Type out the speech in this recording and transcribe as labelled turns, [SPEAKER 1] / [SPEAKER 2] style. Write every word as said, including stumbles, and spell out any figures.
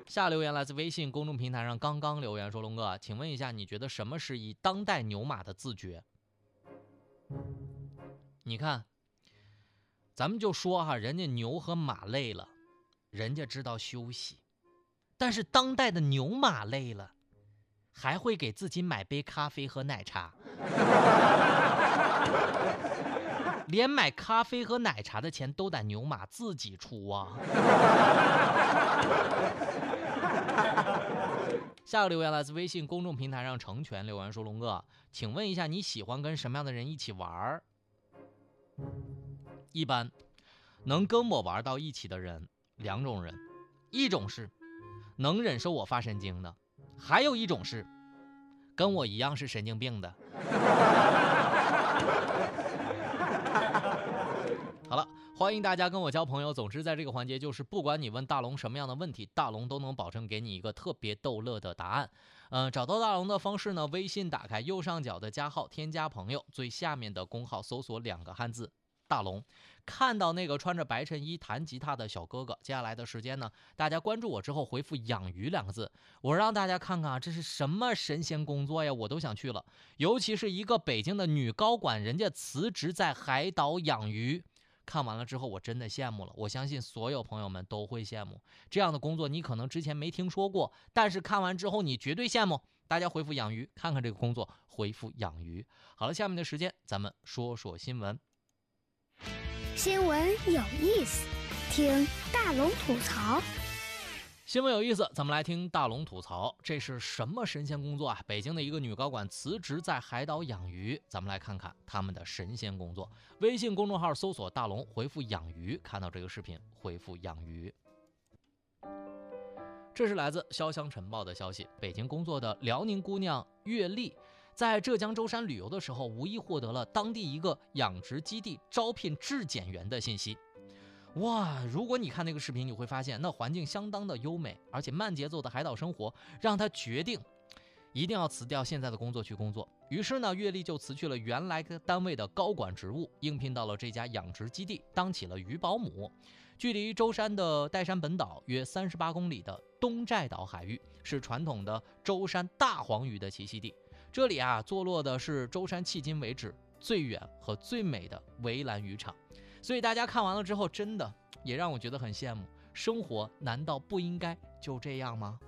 [SPEAKER 1] 下留言来自微信公众平台上刚刚留言说，龙哥，请问一下，你觉得什么是以当代牛马的自觉？你看，咱们就说哈，人家牛和马累了，人家知道休息，但是当代的牛马累了，还会给自己买杯咖啡和奶茶，连买咖啡和奶茶的钱都得牛马自己出啊。下个留言来自微信公众平台上成全留言说，龙哥，请问一下，你喜欢跟什么样的人一起玩？一般能跟我玩到一起的人两种人，一种是能忍受我发神经的，还有一种是跟我一样是神经病的。好了，欢迎大家跟我交朋友。总之在这个环节，就是不管你问大龙什么样的问题，大龙都能保证给你一个特别逗乐的答案。嗯、呃，找到大龙的方式呢，微信打开右上角的加号，添加朋友，最下面的公号搜索两个汉字大龙，看到那个穿着白衬衣弹吉他的小哥哥。接下来的时间呢，大家关注我之后回复养鱼两个字，我让大家看看啊，这是什么神仙工作呀，我都想去了。尤其是一个北京的女高管，人家辞职在海岛养鱼，看完了之后我真的羡慕了，我相信所有朋友们都会羡慕。这样的工作你可能之前没听说过，但是看完之后你绝对羡慕。大家回复养鱼看看这个工作，回复养鱼。好了，下面的时间咱们说说新闻。
[SPEAKER 2] 新闻有意思，听大龙吐槽。
[SPEAKER 1] 新闻有意思，咱们来听大龙吐槽。这是什么神仙工作啊？北京的一个女高管辞职在海岛养鱼，咱们来看看他们的神仙工作。微信公众号搜索大龙，回复养鱼，看到这个视频，回复养鱼。这是来自潇湘晨报的消息，北京工作的辽宁姑娘岳丽在浙江舟山旅游的时候，无意获得了当地一个养殖基地招聘质检员的信息。哇，如果你看那个视频，你会发现那环境相当的优美，而且慢节奏的海岛生活让他决定一定要辞掉现在的工作去工作。于是呢，岳丽就辞去了原来单位的高管职务，应聘到了这家养殖基地，当起了鱼保姆。距离舟山的岱山本岛约三十八公里的东寨岛海域，是传统的舟山大黄鱼的栖息地。这里啊，坐落的是舟山迄今为止最远和最美的围栏渔场。所以大家看完了之后，真的也让我觉得很羡慕。生活难道不应该就这样吗？